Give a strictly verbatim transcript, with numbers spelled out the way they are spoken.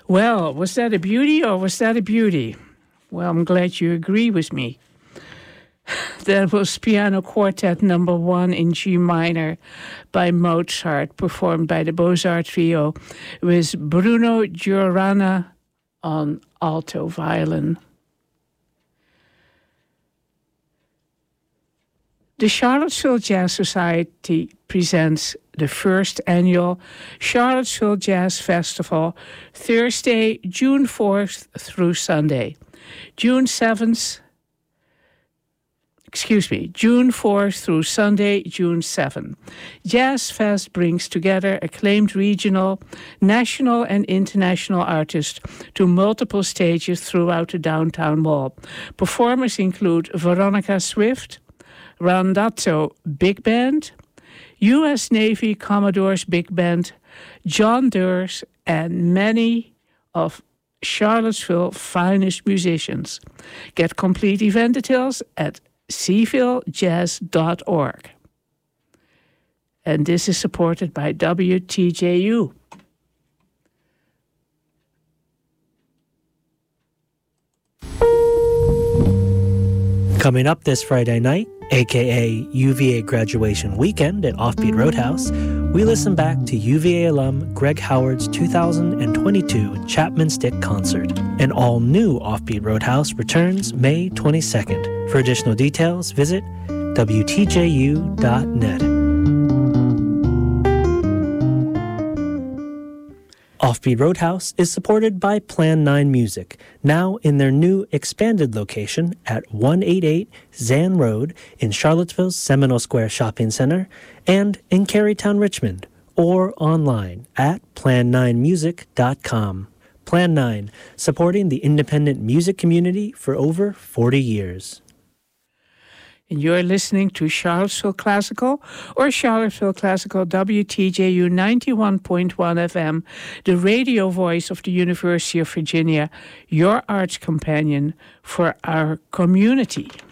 Well, was that a beauty or was that a beauty? Well, I'm glad you agree with me. That was Piano Quartet number one in G minor by Mozart, performed by the Beaux-Arts Trio, with Bruno Giorana on alto violin. The Charlottesville Jazz Society presents the first annual Charlottesville Jazz Festival, Thursday, June fourth through Sunday. June seventh, excuse me, June fourth through Sunday, June seventh. Jazz Fest brings together acclaimed regional, national, and international artists to multiple stages throughout the downtown mall. Performers include Veronica Swift, Randazzo Big Band, U S Navy Commodores Big Band, John Durs, and many of Charlottesville's finest musicians. Get complete event details at seaville jazz dot org. And this is supported by W T J U. Coming up this Friday night, aka U V A graduation weekend at Offbeat Roadhouse, we listen back to U V A alum Greg Howard's two thousand twenty-two Chapman Stick concert. An all-new Offbeat Roadhouse returns May twenty-second. For additional details, visit W T J U dot net. Offbeat Roadhouse is supported by Plan nine Music, now in their new expanded location at one eighty-eight Zan Road in Charlottesville's Seminole Square Shopping Center and in Carytown, Richmond, or online at plan nine music dot com. Plan nine, supporting the independent music community for over forty years. And you're listening to Charlottesville Classical or Charlottesville Classical W T J U ninety-one point one F M, the radio voice of the University of Virginia, your arts companion for our community.